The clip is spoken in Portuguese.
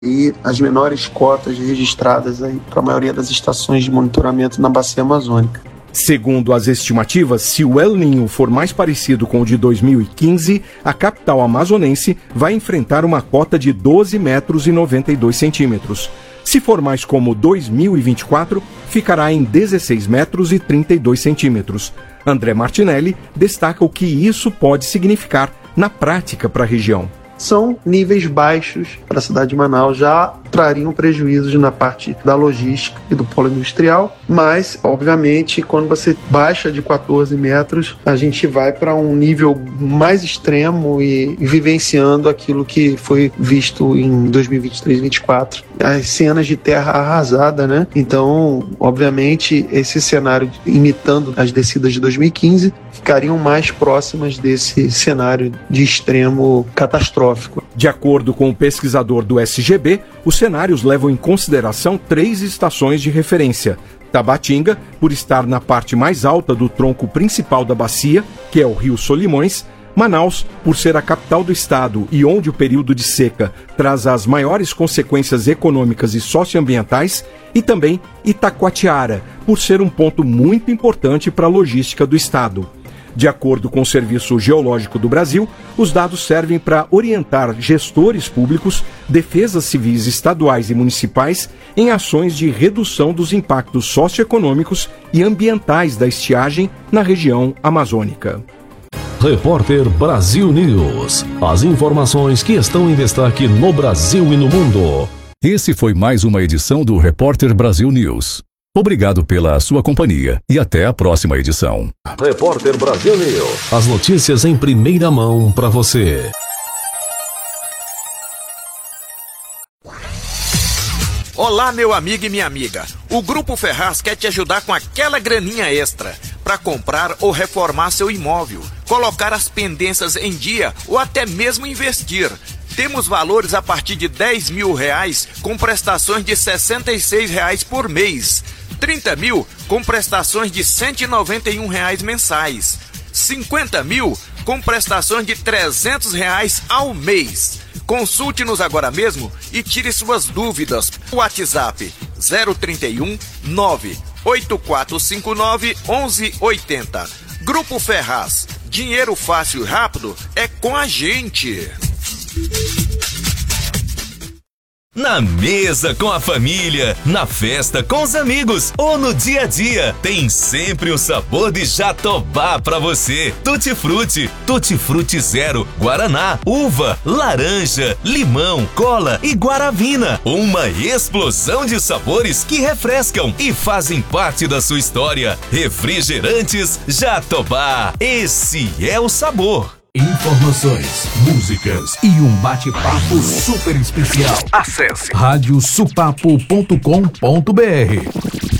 e as menores cotas registradas aí para a maioria das estações de monitoramento na bacia amazônica. Segundo as estimativas, se o El Niño for mais parecido com o de 2015, a capital amazonense vai enfrentar uma cota de 12 metros e 92 centímetros. Se for mais como 2024, ficará em 16 metros e 32 centímetros. André Martinelli destaca o que isso pode significar na prática para a região. São níveis baixos para a cidade de Manaus, já trariam prejuízos na parte da logística e do polo industrial, mas, obviamente, quando você baixa de 14 metros, a gente vai para um nível mais extremo e vivenciando aquilo que foi visto em 2023 e 2024, as cenas de terra arrasada, né? Então, obviamente, esse cenário imitando as descidas de 2015 ficariam mais próximas desse cenário de extremo catastrófico. De acordo com o pesquisador do SGB, os cenários levam em consideração 3 estações de referência. Tabatinga, por estar na parte mais alta do tronco principal da bacia, que é o Rio Solimões; Manaus, por ser a capital do estado e onde o período de seca traz as maiores consequências econômicas e socioambientais; e também Itacoatiara, por ser um ponto muito importante para a logística do estado. De acordo com o Serviço Geológico do Brasil, os dados servem para orientar gestores públicos, defesas civis estaduais e municipais em ações de redução dos impactos socioeconômicos e ambientais da estiagem na região amazônica. Repórter Brasil News. As informações que estão em destaque no Brasil e no mundo. Esse foi mais uma edição do Repórter Brasil News. Obrigado pela sua companhia e até a próxima edição. Repórter Brasil News. As notícias em primeira mão para você. Olá, meu amigo e minha amiga. O Grupo Ferraz quer te ajudar com aquela graninha extra para comprar ou reformar seu imóvel, colocar as pendências em dia ou até mesmo investir. Temos valores a partir de R$10 mil com prestações de R$66 por mês. 30 mil com prestações de R$191 mensais. 50 mil com prestações de R$300 ao mês. Consulte-nos agora mesmo e tire suas dúvidas. WhatsApp 031 98459 1180. Grupo Ferraz. Dinheiro fácil e rápido é com a gente. Na mesa com a família, na festa com os amigos ou no dia a dia, tem sempre o sabor de Jatobá pra você. Tutti Frutti Zero, Guaraná, uva, laranja, limão, cola e guaravina. Uma explosão de sabores que refrescam e fazem parte da sua história. Refrigerantes Jatobá. Esse é o sabor. Informações, músicas e um bate-papo super especial. Acesse radiosupapo.com.br.